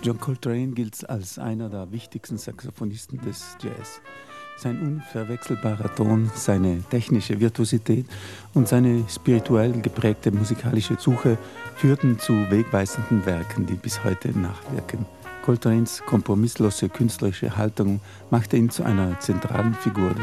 John Coltrane gilt als einer der wichtigsten Saxophonisten des Jazz. Sein unverwechselbarer Ton, seine technische Virtuosität und seine spirituell geprägte musikalische Suche führten zu wegweisenden Werken, die bis heute nachwirken. Coltranes kompromisslose künstlerische Haltung machte ihn zu einer zentralen Figur